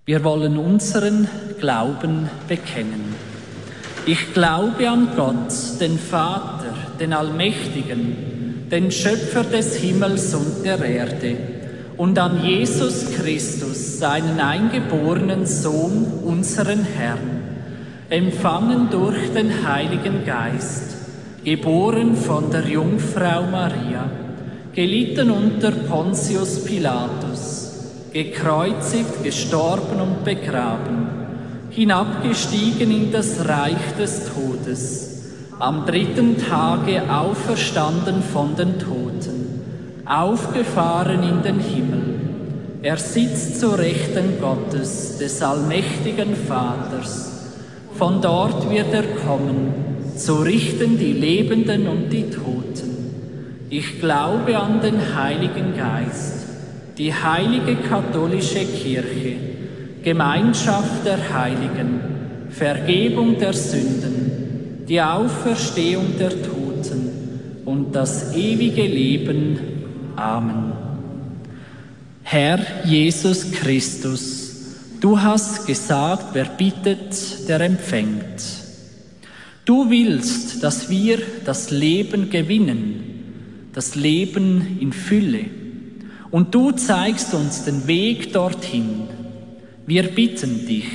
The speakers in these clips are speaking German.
Wir wollen unseren Glauben bekennen. Ich glaube an Gott, den Vater, den Allmächtigen, den Schöpfer des Himmels und der Erde, und an Jesus Christus, seinen eingeborenen Sohn, unseren Herrn, empfangen durch den Heiligen Geist, geboren von der Jungfrau Maria, gelitten unter Pontius Pilatus, gekreuzigt, gestorben und begraben, hinabgestiegen in das Reich des Todes, am 3. Tage auferstanden von den Toten, aufgefahren in den Himmel. Er sitzt zur Rechten Gottes, des allmächtigen Vaters. Von dort wird er kommen, zu richten die Lebenden und die Toten. Ich glaube an den Heiligen Geist, die heilige katholische Kirche, Gemeinschaft der Heiligen, Vergebung der Sünden, die Auferstehung der Toten und das ewige Leben. Amen. Herr Jesus Christus, du hast gesagt, wer bittet, der empfängt. Du willst, dass wir das Leben gewinnen, das Leben in Fülle. Und du zeigst uns den Weg dorthin. Wir bitten dich.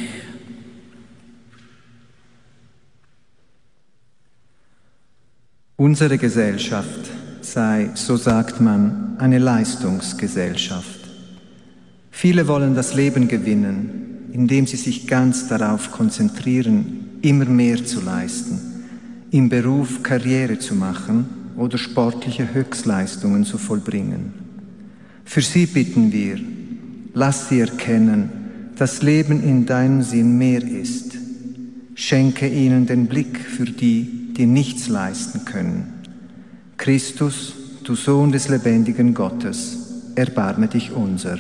Unsere Gesellschaft sei, so sagt man, eine Leistungsgesellschaft. Viele wollen das Leben gewinnen, indem sie sich ganz darauf konzentrieren, immer mehr zu leisten, im Beruf Karriere zu machen oder sportliche Höchstleistungen zu vollbringen. Für sie bitten wir, lass sie erkennen, dass Leben in deinem Sinn mehr ist. Schenke ihnen den Blick für die, die nichts leisten können. Christus, du Sohn des lebendigen Gottes, erbarme dich unser.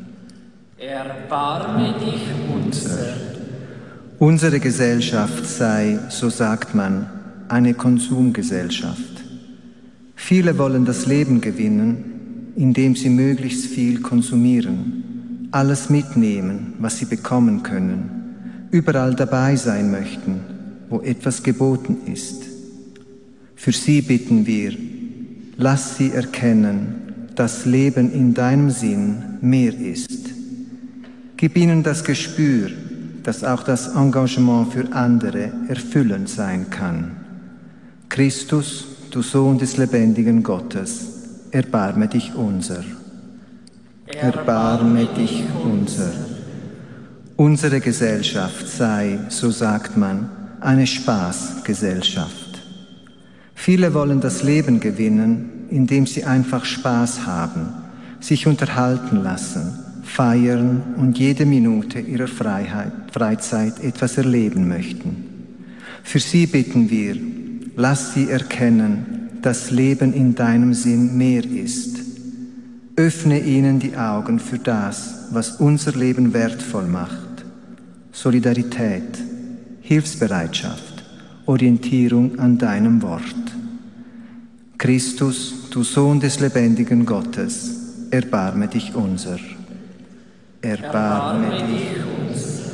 Erbarme dich unser. Unsere Gesellschaft sei, so sagt man, eine Konsumgesellschaft. Viele wollen das Leben gewinnen, indem sie möglichst viel konsumieren, alles mitnehmen, was sie bekommen können, überall dabei sein möchten, wo etwas geboten ist. Für sie bitten wir, lass sie erkennen, dass Leben in deinem Sinn mehr ist. Gib ihnen das Gespür, dass auch das Engagement für andere erfüllend sein kann. Christus, du Sohn des lebendigen Gottes, erbarme dich unser. Erbarme dich unser. Unsere Gesellschaft sei, so sagt man, eine Spaßgesellschaft. Viele wollen das Leben gewinnen, indem sie einfach Spaß haben, sich unterhalten lassen, feiern und jede Minute ihrer Freizeit etwas erleben möchten. Für sie bitten wir, lass sie erkennen, dass Leben in deinem Sinn mehr ist. Öffne ihnen die Augen für das, was unser Leben wertvoll macht. Solidarität, Hilfsbereitschaft, Orientierung an deinem Wort. Christus, du Sohn des lebendigen Gottes, erbarme dich unser. Erbarme dich unser.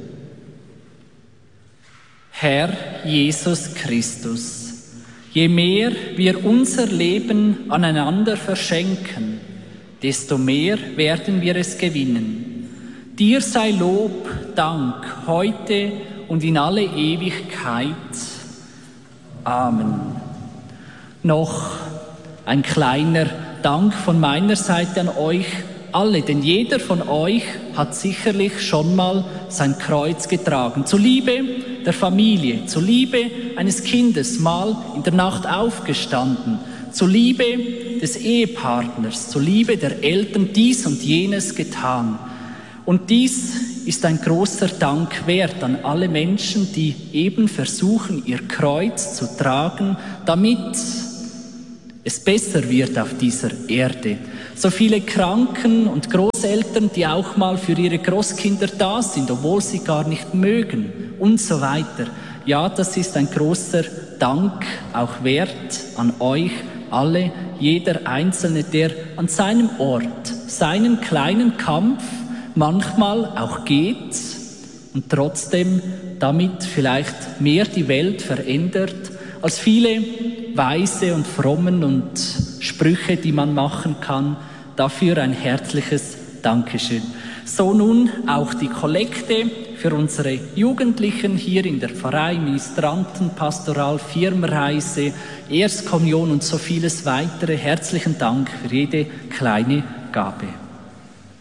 Herr Jesus Christus, je mehr wir unser Leben aneinander verschenken, desto mehr werden wir es gewinnen. Dir sei Lob, Dank, heute und in alle Ewigkeit. Amen. Noch ein kleiner Dank von meiner Seite an euch alle, denn jeder von euch hat sicherlich schon mal sein Kreuz getragen. Zur Liebe der Familie, zur Liebe eines Kindes mal in der Nacht aufgestanden, zur Liebe des Ehepartners, zur Liebe der Eltern dies und jenes getan. Und dies ist ein großer Dank wert an alle Menschen, die eben versuchen, ihr Kreuz zu tragen, damit es besser wird auf dieser Erde. So viele Kranken und Großeltern, die auch mal für ihre Großkinder da sind, obwohl sie gar nicht mögen und so weiter. Ja, das ist ein großer Dank auch wert an euch alle, jeder Einzelne, der an seinem Ort seinen kleinen Kampf manchmal auch geht und trotzdem damit vielleicht mehr die Welt verändert als viele weise und frommen und Sprüche, die man machen kann. Dafür ein herzliches Dankeschön. So nun auch die Kollekte für unsere Jugendlichen hier in der Pfarrei, Ministranten, Pastoral, Firmenreise, Erstkommunion und so vieles weitere. Herzlichen Dank für jede kleine Gabe.